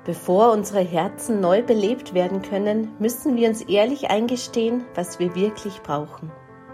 Bevor unsere Herzen neu belebt werden können, müssen wir uns ehrlich eingestehen, was wir wirklich brauchen.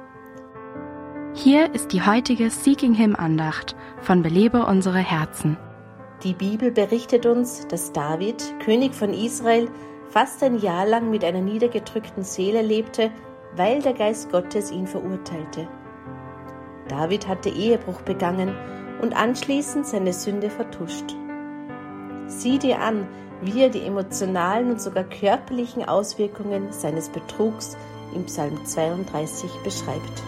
Hier ist die heutige Seeking Him Andacht von Belebe unsere Herzen. Die Bibel berichtet uns, dass David, König von Israel, fast ein Jahr lang mit einer niedergedrückten Seele lebte, weil der Geist Gottes ihn verurteilte. David hatte Ehebruch begangen und anschließend seine Sünde vertuscht. Sieh dir an, wie er die emotionalen und sogar körperlichen Auswirkungen seines Betrugs im Psalm 32 beschreibt.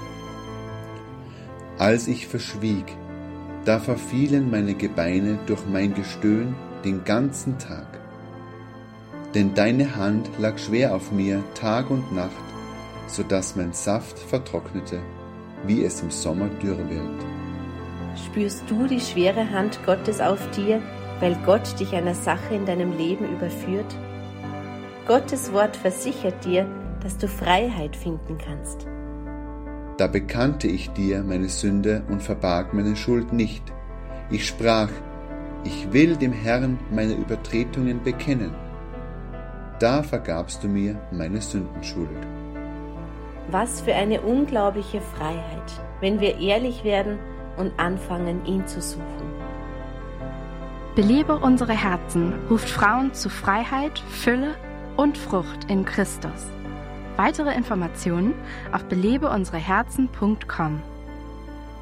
Als ich verschwieg, da verfielen meine Gebeine durch mein Gestöhn den ganzen Tag. Denn deine Hand lag schwer auf mir Tag und Nacht, so dass mein Saft vertrocknete, wie es im Sommer dürr wird. Spürst du die schwere Hand Gottes auf dir, weil Gott dich einer Sache in deinem Leben überführt? Gottes Wort versichert dir, dass du Freiheit finden kannst. Da bekannte ich dir meine Sünde und verbarg meine Schuld nicht. Ich sprach, ich will dem Herrn meine Übertretungen bekennen. Da vergabst du mir meine Sündenschuld. Was für eine unglaubliche Freiheit, wenn wir ehrlich werden und anfangen, ihn zu suchen. Belebe unsere Herzen ruft Frauen zu Freiheit, Fülle und Frucht in Christus. Weitere Informationen auf belebeunsereherzen.com.